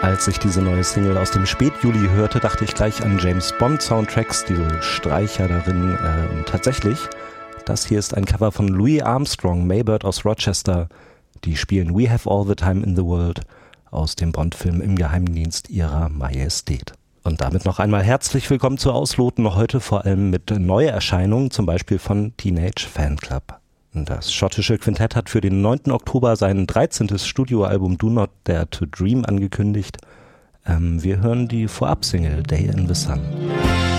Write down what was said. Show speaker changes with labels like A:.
A: Als ich diese neue Single aus dem Spätjuli hörte, dachte ich gleich an James Bond Soundtracks, diese Streicher darin. Und tatsächlich, das hier ist ein Cover von Louis Armstrong, Maybird aus Rochester. Die spielen We Have All the Time in the World aus dem Bond-Film Im Geheimdienst ihrer Majestät. Und damit noch einmal herzlich willkommen zu Ausloten, heute vor allem mit Neuerscheinungen, zum Beispiel von Teenage Fanclub. Das schottische Quintett hat für den 9. Oktober sein 13. Studioalbum Do Not Dare to Dream angekündigt. Wir hören die Vorab-Single Day in the Sun.